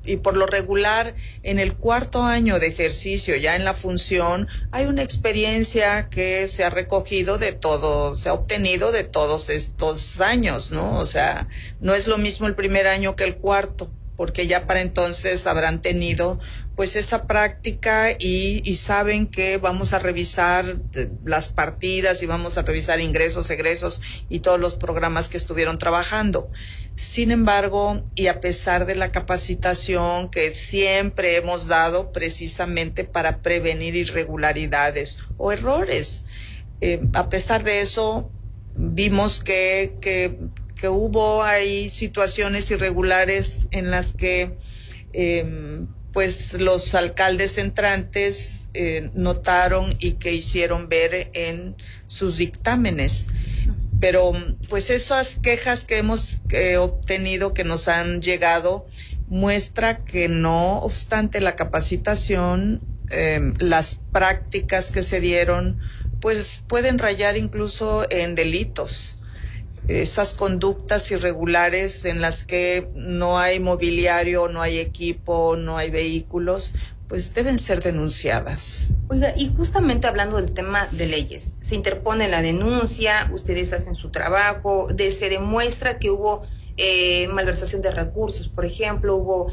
y por lo regular en el cuarto año de ejercicio, ya en la función, hay una experiencia que se ha recogido de todo, se ha obtenido de todos estos años, ¿no? O sea, no es lo mismo el primer año que el cuarto, porque ya para entonces habrán tenido pues esa práctica y saben que vamos a revisar las partidas y vamos a revisar ingresos, egresos y todos los programas que estuvieron trabajando. Sin embargo, y a pesar de la capacitación que siempre hemos dado precisamente para prevenir irregularidades o errores, a pesar de eso, vimos que hubo ahí situaciones irregulares en las que pues los alcaldes entrantes notaron y que hicieron ver en sus dictámenes. Pero pues esas quejas que hemos obtenido, que nos han llegado, muestra que no obstante la capacitación, las prácticas que se dieron, pues pueden rayar incluso en delitos. Esas conductas irregulares en las que no hay mobiliario, no hay equipo, no hay vehículos, pues deben ser denunciadas. Oiga, y justamente hablando del tema de leyes, se interpone la denuncia, ustedes hacen su trabajo, se demuestra que hubo malversación de recursos, por ejemplo, hubo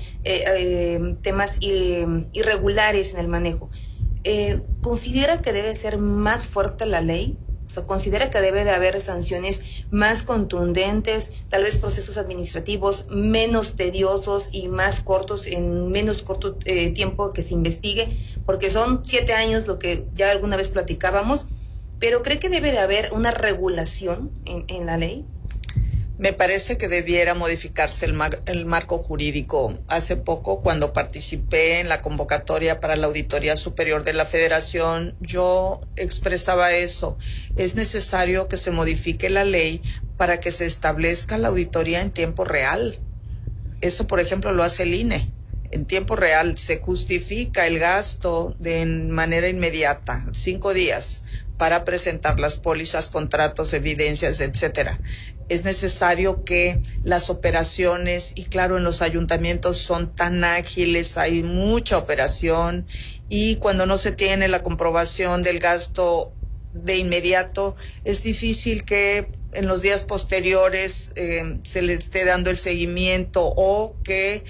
temas irregulares en el manejo. ¿Considera que debe ser más fuerte la ley? O sea, ¿considera que debe de haber sanciones más contundentes, tal vez procesos administrativos menos tediosos y más cortos, en menos corto tiempo que se investigue? Porque son 7 años, lo que ya alguna vez platicábamos, pero ¿cree que debe de haber una regulación en la ley? Me parece que debiera modificarse el marco jurídico. Hace poco, cuando participé en la convocatoria para la Auditoría Superior de la Federación, yo expresaba eso. Es necesario que se modifique la ley para que se establezca la auditoría en tiempo real. Eso, por ejemplo, lo hace el INE. En tiempo real se justifica el gasto de manera inmediata, 5 días, para presentar las pólizas, contratos, evidencias, etcétera. Es necesario que las operaciones, y claro, en los ayuntamientos son tan ágiles, hay mucha operación, y cuando no se tiene la comprobación del gasto de inmediato, es difícil que en los días posteriores se le esté dando el seguimiento o que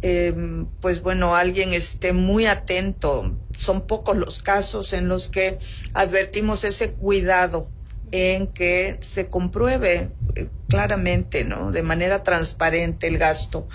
pues bueno, alguien esté muy atento. Son pocos los casos en los que advertimos ese cuidado en que se compruebe claramente, ¿no?, de manera transparente el gasto,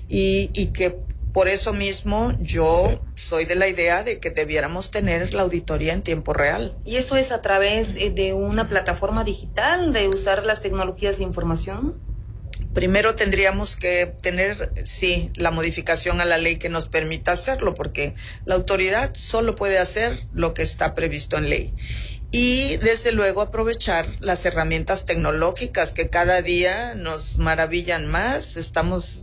y que por eso mismo yo soy de la idea de que debiéramos tener la auditoría en tiempo real. ¿Y eso es a través de una plataforma digital, de usar las tecnologías de información? Primero tendríamos que tener, sí, la modificación a la ley que nos permita hacerlo, porque la autoridad solo puede hacer lo que está previsto en ley. Y desde luego aprovechar las herramientas tecnológicas que cada día nos maravillan más. Estamos,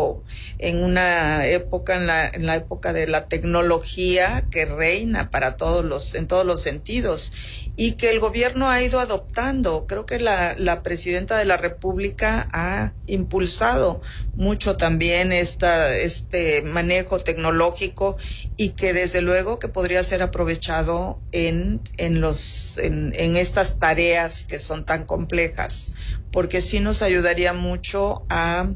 en una época, en la época de la tecnología que reina para en todos los sentidos, y que el gobierno ha ido adoptando. Creo que la presidenta de la República ha impulsado mucho también este manejo tecnológico, y que desde luego que podría ser aprovechado en estas tareas que son tan complejas, porque sí nos ayudaría mucho a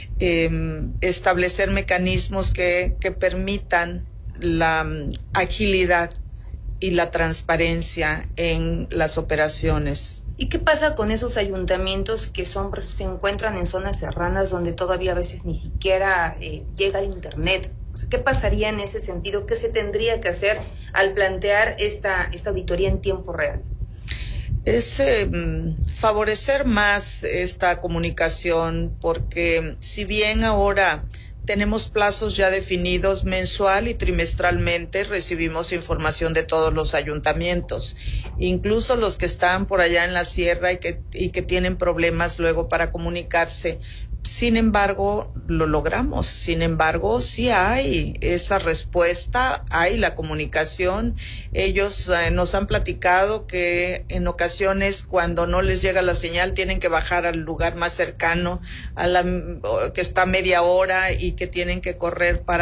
establecer mecanismos que permitan la agilidad y la transparencia en las operaciones. ¿Y qué pasa con esos ayuntamientos que se encuentran en zonas serranas donde todavía a veces ni siquiera llega el internet? O sea, ¿qué pasaría en ese sentido? ¿Qué se tendría que hacer al plantear esta auditoría en tiempo real? Es favorecer más esta comunicación, porque si bien ahora tenemos plazos ya definidos, mensual y trimestralmente recibimos información de todos los ayuntamientos, incluso los que están por allá en la sierra y que tienen problemas luego para comunicarse. Sin embargo, lo logramos. Sin embargo, sí hay esa respuesta, hay la comunicación. Ellos nos han platicado que en ocasiones, cuando no les llega la señal, tienen que bajar al lugar más cercano, que está a media hora, y que tienen que correr para